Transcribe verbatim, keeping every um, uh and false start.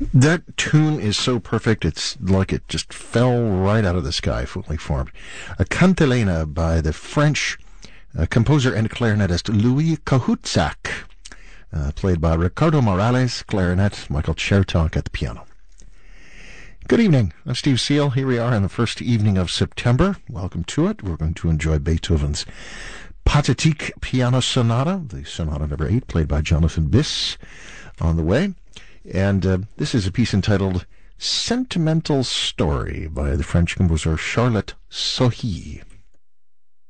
That tune is so perfect, it's like it just fell right out of the sky, fully formed. A Cantilena by the French uh, composer and clarinetist Louis Kahoutzak, uh, played by Ricardo Morales, clarinet, Michael Chertok at the piano. Good evening. I'm Steve Seal. Here we are in the first evening of September. Welcome to it. We're going to enjoy Beethoven's Pathetique Piano Sonata, the Sonata number eight, played by Jonathan Biss, on the way. And uh, this is a piece entitled Sentimental Story by the French composer Charlotte Sohi.